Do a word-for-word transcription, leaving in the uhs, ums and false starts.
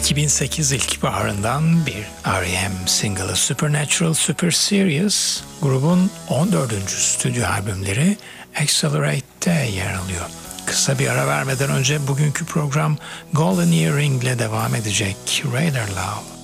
iki bin sekiz ilkbaharından bir R E M single'ı Supernatural Super Serious, grubun on dördüncü stüdyo albümleri Accelerate'de yer alıyor. Kısa bir ara vermeden önce bugünkü program Golden Earring ile devam edecek. Radar Love.